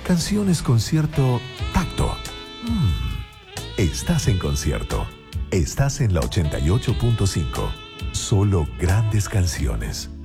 Canciones con cierto tacto. Estás en concierto. Estás en la 88.5. Solo grandes canciones.